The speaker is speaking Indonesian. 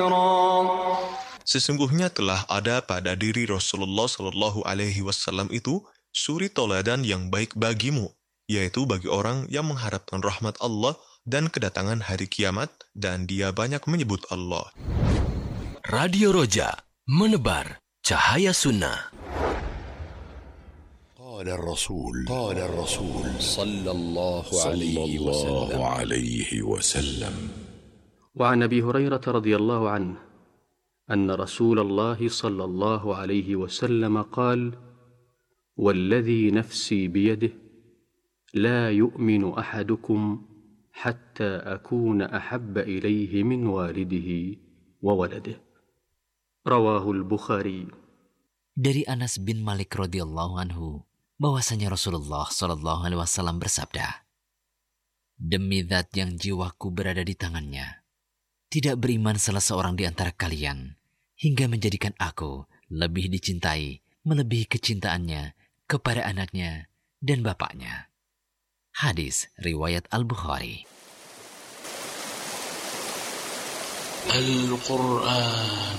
ذكرا. Sesungguhnya telah ada pada diri Rasulullah Shallallahu Alaihi Wasallam itu suri toladan yang baik bagimu, yaitu bagi orang yang mengharapkan rahmat Allah dan kedatangan hari kiamat, dan dia banyak menyebut Allah. Radio Roja, menebar cahaya sunnah. قال الرسول صلى الله عليه وسلم. وعن أبي هريرة رضي الله عنه أن رسول الله صلى الله عليه وسلم قال: والذي نفسي بيده لا يؤمن أحدكم حتى أكون أحب إليه من والده وولده. رواه البخاري. Dari Anas bin Malik radhiyallahu anhu bahwasanya Rasulullah sallallahu alaihi wasallam bersabda, demi zat yang jiwaku berada di tangannya, tidak beriman salah seorang di antara kalian hingga menjadikan aku lebih dicintai melebihi kecintaannya kepada anaknya dan bapaknya. Hadis riwayat Al-Bukhari. Al-Quran